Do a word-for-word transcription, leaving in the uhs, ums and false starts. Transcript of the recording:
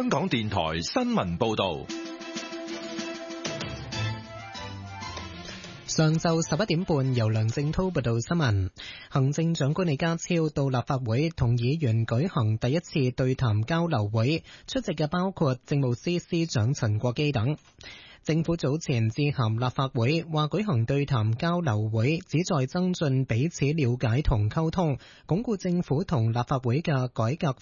香港電台新聞報道。 上晝十一點半，由梁正濤報道新聞。行政長官李家超到立法會同議員舉行第一次對談交流會，出席嘅包括政務司司長陳國基等。政府早前致函立法會，話舉行對談交流會，旨在增進彼此了解同溝通，鞏固政府同立法會嘅改革